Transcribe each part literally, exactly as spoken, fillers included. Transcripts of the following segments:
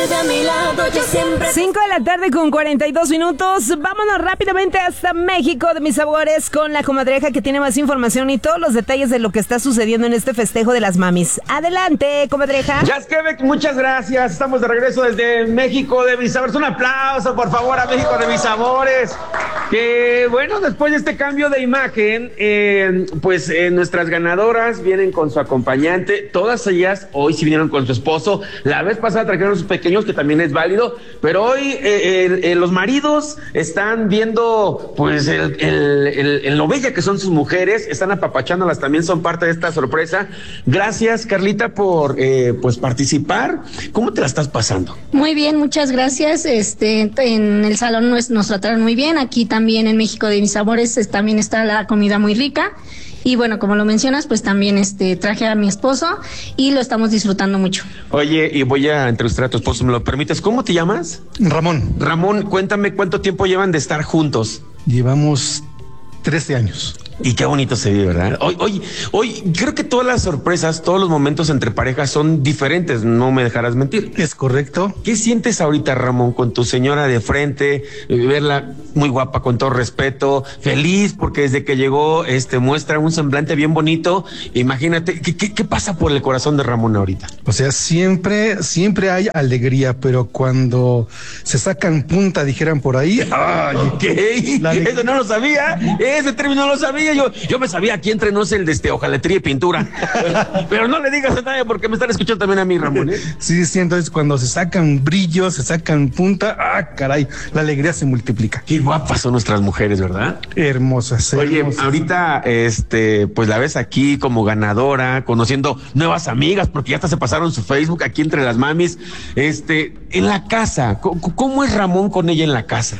tenerte a mi lado, yo siempre... cinco de la tarde con cuarenta y dos minutos. Vámonos rápidamente hasta México de mis sabores con la comadreja, que tiene más información y todos los detalles de lo que está sucediendo en este festejo de las mamis. Adelante, comadreja. Yaskevek, muchas gracias. Estamos de regreso desde México de mis sabores. Un aplauso, por favor, a México de mis sabores. Que bueno, después de este cambio de imagen, eh, pues eh, nuestras ganadoras vienen con su acompañante. Todas ellas hoy sí vinieron con su esposo. La vez pasada trajeron a sus pequeños, que también es válido. Pero hoy eh, eh, eh, los maridos están viendo pues el, el, el, el lo bella que son sus mujeres. Están apapachándolas, también son parte de esta sorpresa. Gracias, Carlita, por eh, pues participar. ¿Cómo te la estás pasando? Muy bien, muchas gracias. Este, en el salón nos, nos trataron muy bien. Aquí también en México de mis sabores es, también está la comida muy rica. Y bueno, como lo mencionas, pues también este traje a mi esposo y lo estamos disfrutando mucho. Oye, y voy a entrevistar a tu esposo, ¿me lo permites? ¿Cómo te llamas? Ramón. Ramón, cuéntame cuánto tiempo llevan de estar juntos. Llevamos trece años. Y qué bonito se vive, ¿verdad? Hoy, hoy, hoy creo que todas las sorpresas, todos los momentos entre parejas son diferentes, no me dejarás mentir. Es correcto. ¿Qué sientes ahorita, Ramón, con tu señora de frente, verla muy guapa, con todo respeto, feliz porque desde que llegó este muestra un semblante bien bonito? Imagínate, ¿qué, qué, qué pasa por el corazón de Ramón ahorita? O sea, siempre, siempre hay alegría, pero cuando se sacan punta, dijeran por ahí, ¡ay! ¿Qué? La de... Eso no lo sabía, ese término no lo sabía. Yo, yo me sabía aquí entre nos el de este hojalatería y pintura. Pero no le digas a nadie porque me están escuchando también a mí, Ramón, ¿eh? Sí, sí, entonces cuando se sacan brillos, se sacan punta, ¡ah, caray! La alegría se multiplica. Qué guapas son nuestras mujeres, ¿verdad? Hermosas. Oye, hermosas. ahorita, este, pues la ves aquí como ganadora, conociendo nuevas amigas, porque ya hasta se pasaron su Facebook aquí entre las mamis. Este, en la casa, ¿cómo, cómo es Ramón con ella en la casa?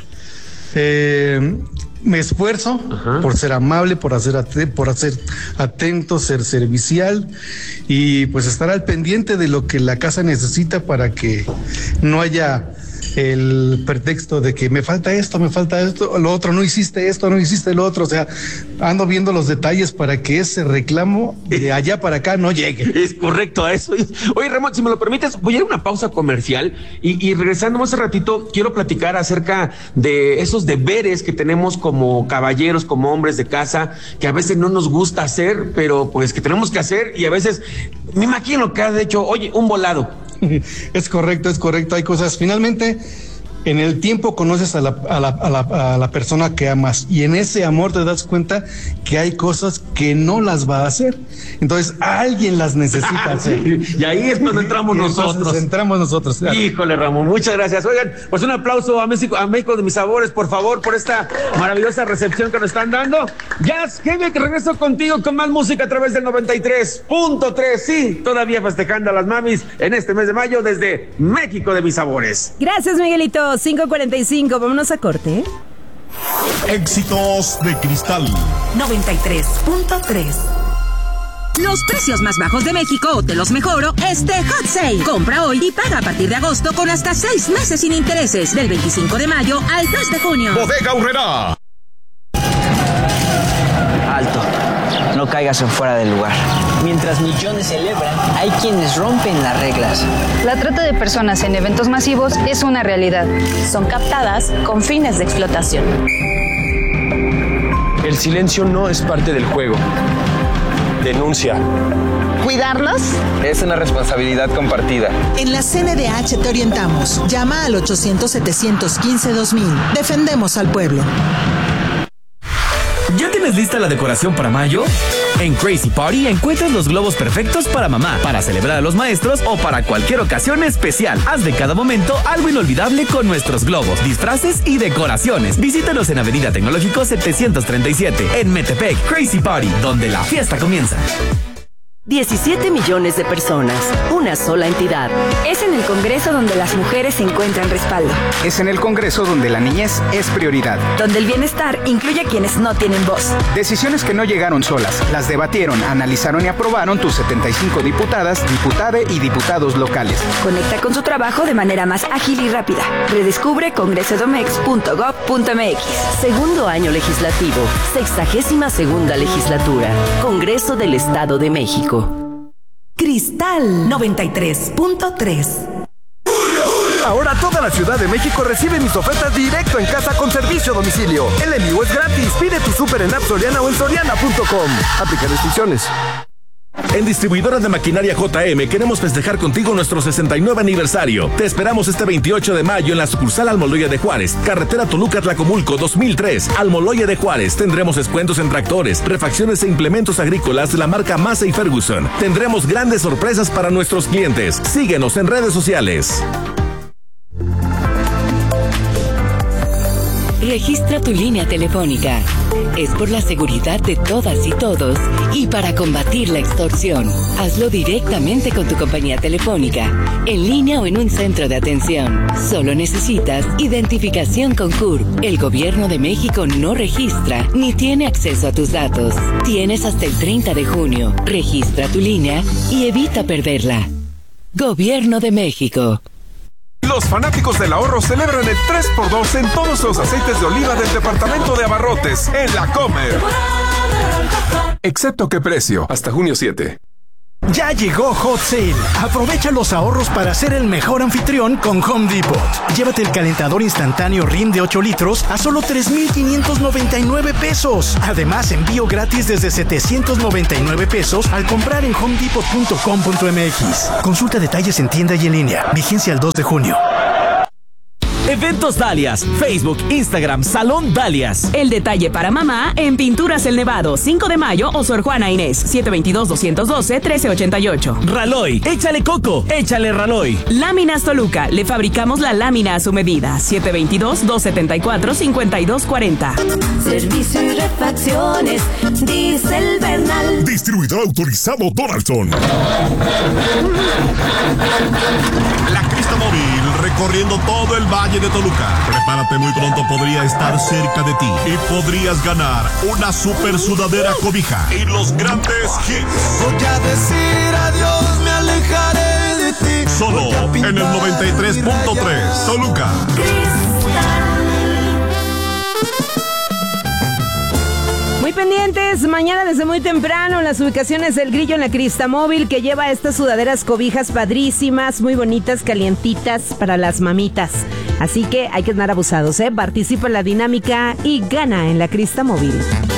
Eh... Me esfuerzo Ajá. por ser amable, por hacer, por hacer atento, ser servicial y pues estar al pendiente de lo que la casa necesita para que no haya el pretexto de que me falta esto, me falta esto, lo otro, no hiciste esto, no hiciste lo otro. O sea, ando viendo los detalles para que ese reclamo de allá para acá no llegue. Es correcto a eso. Oye, Ramón, si me lo permites, voy a ir a una pausa comercial y, y regresando más un ratito, quiero platicar acerca de esos deberes que tenemos como caballeros, como hombres de casa, que a veces no nos gusta hacer, pero pues que tenemos que hacer y a veces, me imagino que has hecho, oye, un volado. Es correcto, es correcto. Hay cosas, finalmente, en el tiempo conoces a la, a, la, a, la, a la persona que amas y en ese amor te das cuenta que hay cosas que no las va a hacer. Entonces, alguien las necesita hacer. Y ahí es cuando entramos nosotros. Entramos nosotros. Claro. Híjole, Ramón, muchas gracias. Oigan, pues un aplauso a México, a México de mis sabores, por favor, por esta maravillosa recepción que nos están dando. Yaskevek, que regreso contigo con más música a través del noventa y tres punto tres. Sí, todavía festejando a las mamis en este mes de mayo desde México de mis sabores. Gracias, Miguelito. cinco cuarenta y cinco, vámonos a corte. Éxitos de Cristal noventa y tres punto tres. Los precios más bajos de México te los mejoro este Hot Sale. Compra hoy y paga a partir de agosto con hasta seis meses sin intereses. Del veinticinco de mayo al tres de junio. Bodega Aurrerá. Alto, no caigas en fuera del lugar. Mientras millones celebran, hay quienes rompen las reglas. La trata de personas en eventos masivos es una realidad. Son captadas con fines de explotación. El silencio no es parte del juego. Denuncia. ¿Cuidarlos? Es una responsabilidad compartida. En la C N D H te orientamos. Llama al ochocientos, setecientos quince, dos mil. Defendemos al pueblo. ¿Ya tienes lista la decoración para mayo? En Crazy Party encuentras los globos perfectos para mamá, para celebrar a los maestros o para cualquier ocasión especial. Haz de cada momento algo inolvidable con nuestros globos, disfraces y decoraciones. Visítanos en Avenida Tecnológico setecientos treinta y siete, en Metepec. Crazy Party, donde la fiesta comienza. diecisiete millones de personas, una sola entidad. Es en el Congreso donde las mujeres encuentran respaldo. Es en el Congreso donde la niñez es prioridad. Donde el bienestar incluye a quienes no tienen voz. Decisiones que no llegaron solas, las debatieron, analizaron y aprobaron tus setenta y cinco diputadas, diputade y diputados locales. Conecta con su trabajo de manera más ágil y rápida. Redescubre congreso domex punto gob punto m x. Segundo año legislativo, sexagésima segunda legislatura, Congreso del Estado de México. Cristal noventa y tres punto tres. Ahora toda la Ciudad de México recibe mis ofertas directo en casa con servicio a domicilio. El envío es gratis. Pide tu súper en App Soriana o en soriana punto com. Aplica restricciones. En Distribuidora de Maquinaria J M queremos festejar contigo nuestro sesenta y nueve aniversario. Te esperamos este veintiocho de mayo en la sucursal Almoloya de Juárez, carretera Toluca-Tlacomulco dos mil tres, Almoloya de Juárez. Tendremos descuentos en tractores, refacciones e implementos agrícolas de la marca Massey Ferguson. Tendremos grandes sorpresas para nuestros clientes. Síguenos en redes sociales. Registra tu línea telefónica. Es por la seguridad de todas y todos y para combatir la extorsión. Hazlo directamente con tu compañía telefónica, en línea o en un centro de atención. Solo necesitas identificación con C U R P. El Gobierno de México no registra ni tiene acceso a tus datos. Tienes hasta el treinta de junio. Registra tu línea y evita perderla. Gobierno de México. Los fanáticos del ahorro celebran el tres por dos en todos los aceites de oliva del departamento de abarrotes en La Comer. Excepto qué precio, hasta junio siete. Ya llegó Hot Sale. Aprovecha los ahorros para ser el mejor anfitrión con Home Depot. Llévate el calentador instantáneo R I M de ocho litros a solo tres mil quinientos noventa y nueve pesos. Además, envío gratis desde setecientos noventa y nueve pesos al comprar en home depot punto com punto m x. Consulta detalles en tienda y en línea. Vigencia el dos de junio. Eventos Dalias, Facebook, Instagram, Salón Dalias. El detalle para mamá en Pinturas El Nevado, cinco de mayo o Sor Juana Inés, siete dos dos, dos uno dos, uno tres ocho ocho. Raloy, échale coco, échale Raloy. Láminas Toluca, le fabricamos la lámina a su medida, siete dos dos, dos siete cuatro, cinco dos cuatro cero. Servicio y refacciones, Diesel Bernal. Distribuidor autorizado Donaldson. La Crista Móvil, recorriendo todo el valle de Toluca. Prepárate, muy pronto podría estar cerca de ti y podrías ganar una super sudadera cobija y los grandes hits. Voy a decir adiós, me alejaré de ti. Solo en el noventa y tres punto tres Toluca. Muy pendientes, mañana desde muy temprano en las ubicaciones del Grillo en la Crista Móvil, que lleva estas sudaderas cobijas padrísimas, muy bonitas, calientitas para las mamitas. Así que hay que andar abusados, ¿eh? Participa en la dinámica y gana en la Crista Móvil.